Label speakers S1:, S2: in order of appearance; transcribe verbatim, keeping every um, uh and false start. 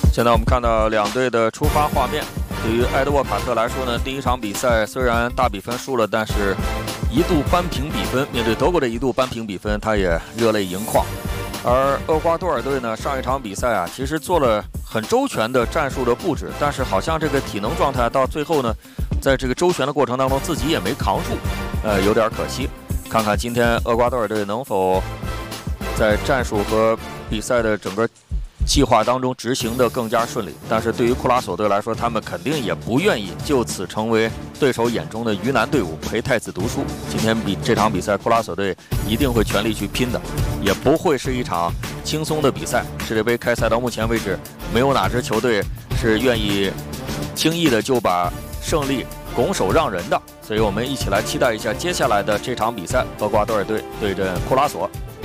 S1: 现在我们看到两队的出发画面。对于埃德沃卡特来说呢，第一场比赛虽然大比分输了，但是一度扳平比分。面对德国的一度扳平比分，他也热泪盈眶。而厄瓜多尔队呢，上一场比赛啊，其实做了很周全的战术的布置，但是好像这个体能状态到最后呢，在这个周旋的过程当中，自己也没扛住，呃，有点可惜。看看今天厄瓜多尔队能否在战术和比赛的整个计划当中执行的更加顺利。但是对于库拉索队来说，他们肯定也不愿意就此成为对手眼中的鱼腩队伍，陪太子读书。今天比这场比赛，库拉索队一定会全力去拼的，也不会是一场轻松的比赛。世界杯开赛到目前为止，没有哪支球队是愿意轻易的就把胜利拱手让人的。所以我们一起来期待一下接下来的这场比赛，厄瓜多尔队对阵库拉索。